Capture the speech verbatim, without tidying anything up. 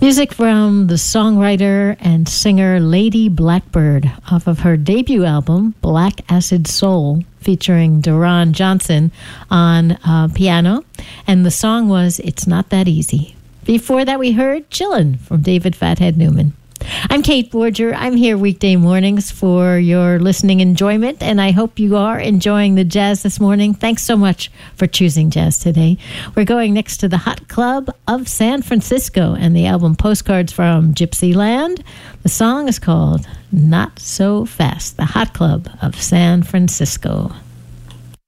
Music from the songwriter and singer Lady Blackbird off of her debut album, Black Acid Soul, featuring Deron Johnson on uh, piano. And the song was It's Not That Easy. Before that, we heard Chillin' from David Fathead Newman. I'm Kate Borger. I'm here weekday mornings for your listening enjoyment, and I hope you are enjoying the jazz this morning. Thanks so much for choosing jazz today. We're going next to the Hot Club of San Francisco and the album Postcards from Gypsy Land. The song is called Not So Fast, the Hot Club of San Francisco.